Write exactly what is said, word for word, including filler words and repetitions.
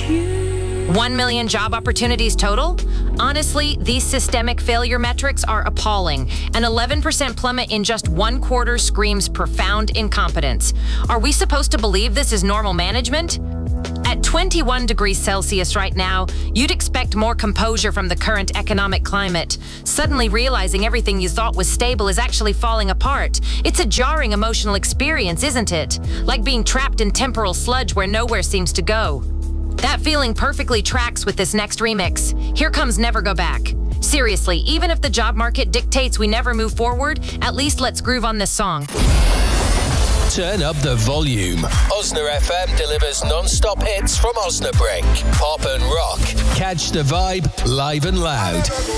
One million job opportunities total? Honestly, these systemic failure metrics are appalling. An eleven percent plummet in just one quarter screams profound incompetence. Are we supposed to believe this is normal management? At twenty-one degrees Celsius right now, you'd expect more composure from the current economic climate. Suddenly realizing everything you thought was stable is actually falling apart. It's a jarring emotional experience, isn't it? Like being trapped in temporal sludge where nowhere seems to go. That feeling perfectly tracks with this next remix. Here comes Never Go Back. Seriously, even if the job market dictates we never move forward, at least let's groove on this song. Turn up the volume. Osna F M delivers non-stop hits from Osnabrück. Pop and rock. Catch the vibe live and loud.